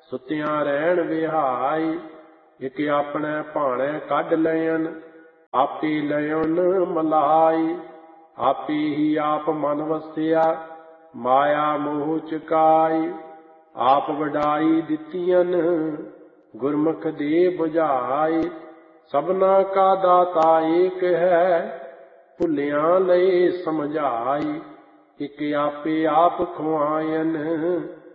ਸੁਤਿਆਂ ਰਹਿਣ ਵਿਹਾਈ। ਇਕ ਆਪਣੇ ਭਾਣੇ ਕੱਢ ਲयन, ਆਪੇ ਲयन ਮਲਾਈ। ਆਪੇ ਹੀ ਆਪ ਮਨ ਵਸਿਆ, ਮਾਇਆ ਮੋਹ ਚੁਕਾਈ। ਆਪ ਵਡਾਈ ਦਿੱਤੀਆਂ, ਗੁਰਮੁਖ ਦੇ ਬੁਝਾਈ। ਸਭਨਾ ਕਾ ਦਾਤਾ ਏਕ ਹੈ, ਭੁੱਲਿਆਂ ਲਏ ਸਮਝਾਈ। ਇਕ ਆਪੇ ਆਪ ਖੁਆਇਨ,